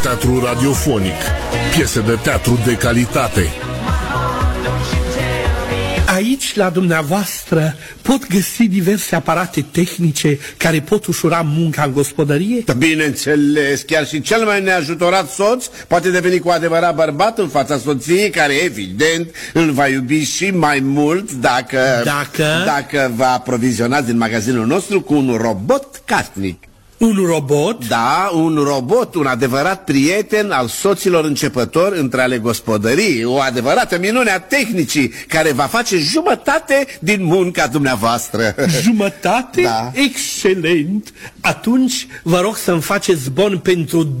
Teatru radiofonic, piese de teatru de calitate. Aici, la dumneavoastră, pot găsi diverse aparate tehnice care pot ușura munca în gospodărie? Bineînțeles, chiar și cel mai neajutorat soț poate deveni cu adevărat bărbat în fața soției, care evident îl va iubi și mai mult dacă vă aprovizionați din magazinul nostru cu un robot casnic. Un robot? Da, un robot, un adevărat prieten al soților începători între ale gospodării, o adevărată minune a tehnicii, care va face jumătate din munca dumneavoastră. Jumătate? Da. Excelent! Atunci vă rog să-mi faceți bon pentru